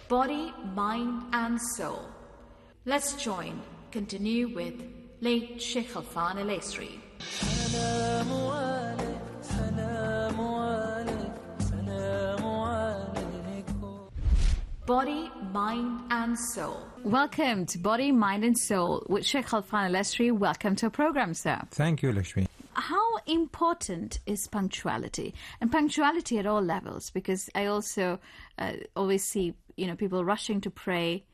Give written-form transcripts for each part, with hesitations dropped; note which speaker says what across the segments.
Speaker 1: body, mind and soul. Let's continue with late Sheikh Khalfan Al-Aisri. Body, mind and soul. Welcome to Body, Mind and Soul with Sheikh Khalfan Al-Aisri. Welcome to our program, sir.
Speaker 2: Thank you, Lakshmi.
Speaker 1: How important is punctuality? And punctuality at all levels, because I also always see, people rushing to pray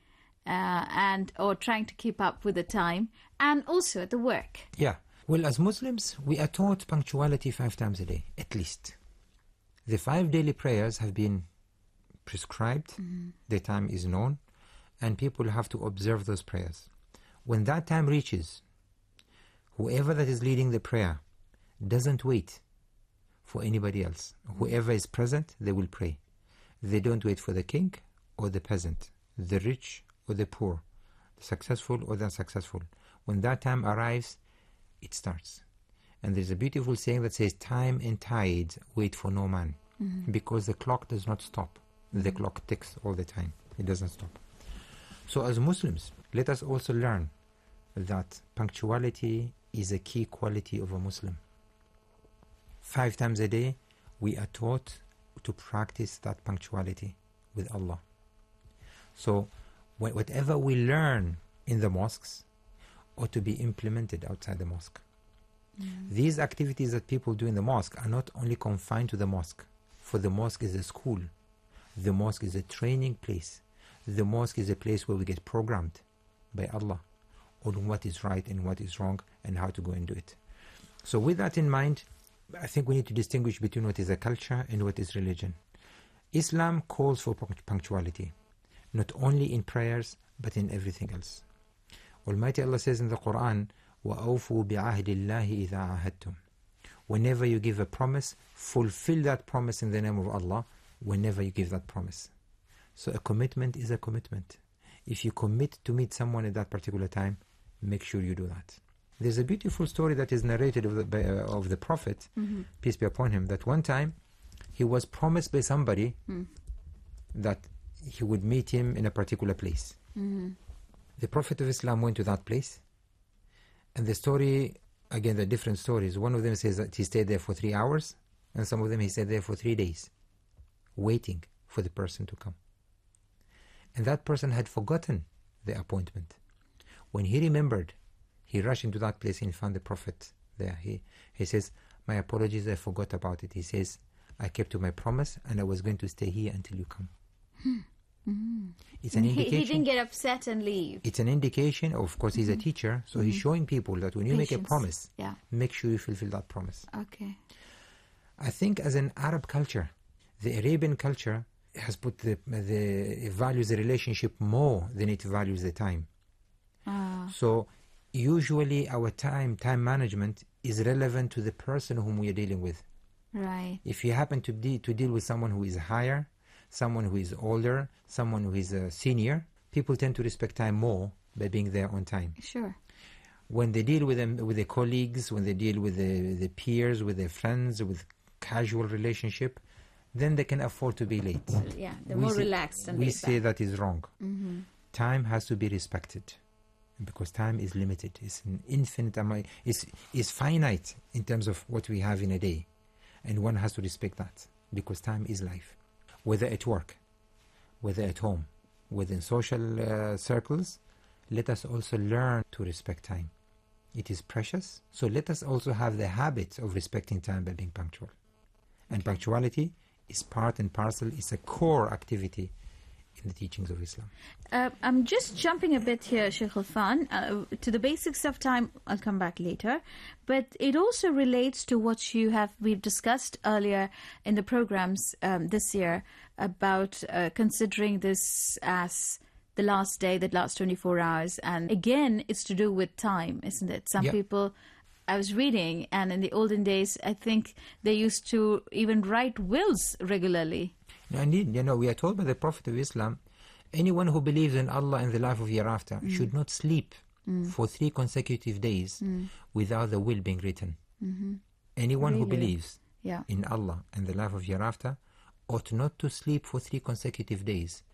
Speaker 1: or trying to keep up with the time, and also at the work.
Speaker 2: Yeah. Well, as Muslims, we are taught punctuality 5 times a day, at least. The 5 daily prayers have been prescribed, the time is known, and people have to observe those prayers. When that time reaches, whoever that is leading the prayer doesn't wait for anybody else. Whoever is present, they will pray. They don't wait for the king or the peasant, the rich or the poor, the successful or the unsuccessful. When that time arrives, it starts. And there's a beautiful saying that says, time and tide wait for no man, because the clock does not stop. The clock ticks all the time. It doesn't stop. So as Muslims, let us also learn that punctuality is a key quality of a Muslim. 5 times a day, we are taught to practice that punctuality with Allah. So whatever we learn in the mosques ought to be implemented outside the mosque. These activities that people do in the mosque are not only confined to the mosque. For the mosque is a school. The mosque is a training place. The mosque is a place where we get programmed by Allah on what is right and what is wrong and how to go and do it. So with that in mind, I think we need to distinguish between what is a culture and what is religion. Islam calls for punctuality, not only in prayers, but in everything else. Almighty Allah says in the Quran, وَأَوْفُوا بِعَهْدِ اللَّهِ إِذَا عَهَدْتُمْ. Whenever you give a promise, fulfill that promise in the name of Allah whenever you give that promise. So a commitment is a commitment. If you commit to meet someone at that particular time, make sure you do that. There's a beautiful story that is narrated of the Prophet, peace be upon him, that one time he was promised by somebody that he would meet him in a particular place. The Prophet of Islam went to that place, and the story, again, the different stories. One of them says that he stayed there for 3 hours, and some of them he stayed there for 3 days, waiting for the person to come. And that person had forgotten the appointment. When he remembered, he rushed into that place and found the Prophet there. He says, my apologies, I forgot about it. He says, I kept to my promise and I was going to stay here until you come. It's an indication.
Speaker 1: He didn't get upset and leave.
Speaker 2: It's an indication. Of course, he's a teacher, so he's showing people that when you make a promise, make sure you fulfill that promise.
Speaker 1: Okay.
Speaker 2: I think as an Arab culture, the Arabian culture has put the values the relationship more than it values the time. So usually our time management is relevant to the person whom we are dealing with.
Speaker 1: Right.
Speaker 2: If you happen to deal with someone who is higher, someone who is older, someone who is a senior, people tend to respect time more by being there on time.
Speaker 1: Sure.
Speaker 2: When they deal with them, with their colleagues, when they deal with the peers, with their friends, with casual relationship, then they can afford to be late.
Speaker 1: Yeah, they're more relaxed and
Speaker 2: we say that is wrong. Time has to be respected because time is limited. It's an infinite amount. It's finite in terms of what we have in a day, and one has to respect that because time is life. Whether at work, whether at home, whether in social circles, let us also learn to respect time. It is precious, so let us also have the habit of respecting time by being punctual. And punctuality is part and parcel, it's a core activity in the teachings of Islam.
Speaker 1: I'm just jumping a bit here, Sheikh Khalfan, to the basics of time. I'll come back later. But it also relates to what we've discussed earlier in the programs this year about considering this as the last day, the last 24 hours. And again, it's to do with time, isn't it? Some people, I was reading, and in the olden days, I think they used to even write wills regularly.
Speaker 2: Indeed, we are told by the Prophet of Islam, anyone who believes in Allah and the life of hereafter should not sleep for 3 consecutive days without the will being written. Anyone who believes in Allah and the life of hereafter ought not to sleep for 3 consecutive days